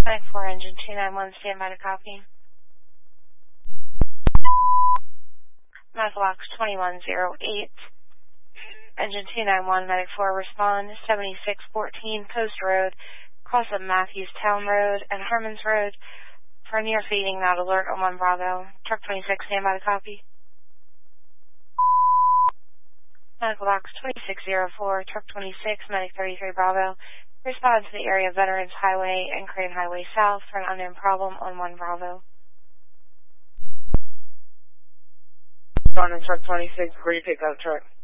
Medic 4, engine 291, stand by to copy. Medical box 2108, engine 291, Medic 4, respond 7614 Post Road, cross of Matthews Town Road and Harmons Road for near feeding, not alert on 1 Bravo. Truck 26, stand by to copy. Medical box 2604, Truck 26, Medic 33 Bravo, respond to the area of Veterans Highway and Crane Highway South for an unknown problem on 1 Bravo. On in truck 26, where do you pick up truck?